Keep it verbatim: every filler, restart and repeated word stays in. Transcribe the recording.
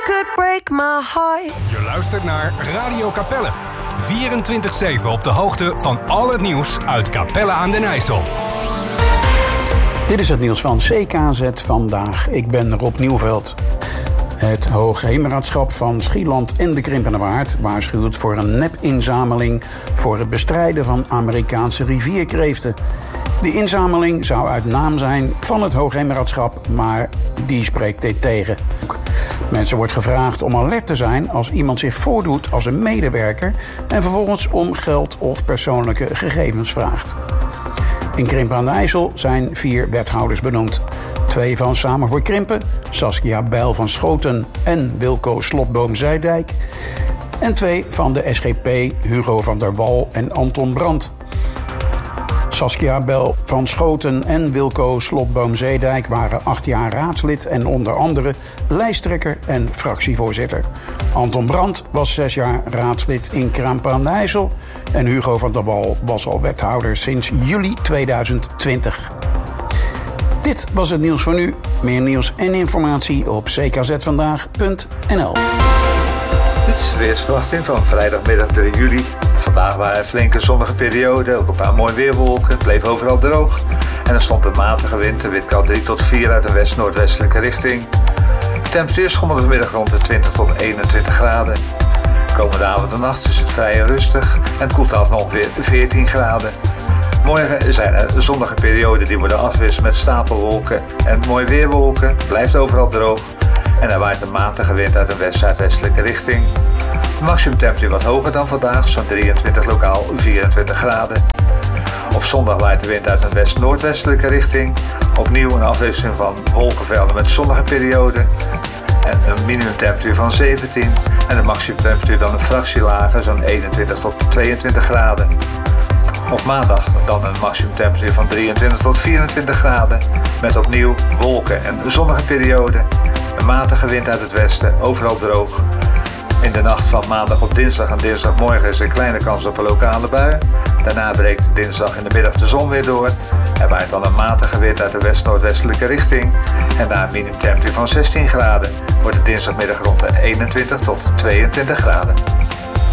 could break my heart. Je luistert naar Radio Capelle. vierentwintig zeven op de hoogte van al het nieuws uit Capelle aan den IJssel. Dit is het nieuws van C K Z vandaag. Ik ben Rob Nieuwveld. Het Hoogheemraadschap van Schieland en de Krimpenerwaard waarschuwt voor een nepinzameling voor het bestrijden van Amerikaanse rivierkreeften. De inzameling zou uit naam zijn van het Hoogheemraadschap, maar die spreekt dit tegen. Mensen wordt gevraagd om alert te zijn als iemand zich voordoet als een medewerker en vervolgens om geld of persoonlijke gegevens vraagt. In Krimpen aan de IJssel zijn vier wethouders benoemd. Twee van Samen voor Krimpen, Saskia Bijl van Schoten en Wilco Slotboom-Zijdijk. En twee van de S G P, Hugo van der Wal en Anton Brandt. Saskia Bijl van Schoten en Wilco Slotboom-Zeedijk waren acht jaar raadslid en onder andere lijsttrekker en fractievoorzitter. Anton Brandt was zes jaar raadslid in Krampen aan de IJssel en Hugo van der Wal was al wethouder sinds juli tweeduizend twintig. Dit was het nieuws voor nu. Meer nieuws en informatie op c k z vandaag punt n l. Dit is de weersverwachting van vrijdagmiddag drie juli. Vandaag waren er flinke zonnige perioden, ook een paar mooie weerwolken. Het bleef overal droog. En er stond een matige wind, de windkracht drie tot vier uit een west-noordwestelijke richting. De temperatuur schommelde vanmiddag rond de twintig tot eenentwintig graden. Komende avond en nacht is het vrij rustig en het koelt af naar ongeveer veertien graden. Morgen zijn er zonnige perioden die worden afgewisseld met stapelwolken en mooie weerwolken. Het blijft overal droog. En er waait een matige wind uit een west-zuidwestelijke richting. De maximumtemperatuur wat hoger dan vandaag, zo'n drieëntwintig lokaal vierentwintig graden. Op zondag waait de wind uit een west-noordwestelijke richting. Opnieuw een afwisseling van wolkenvelden met zonnige perioden. En een minimumtemperatuur van zeventien. En de maximumtemperatuur dan een fractie lager, zo'n eenentwintig tot tweeëntwintig graden. Op maandag dan een maximumtemperatuur van drieëntwintig tot vierentwintig graden. Met opnieuw wolken en zonnige perioden. Een matige wind uit het westen, overal droog. In de nacht van maandag op dinsdag en dinsdagmorgen is er een kleine kans op een lokale bui. Daarna breekt dinsdag in de middag de zon weer door. Er waait dan een matige wind uit de west-noordwestelijke richting. En na een minimumtemperatuur van zestien graden wordt het dinsdagmiddag rond de eenentwintig tot tweeëntwintig graden.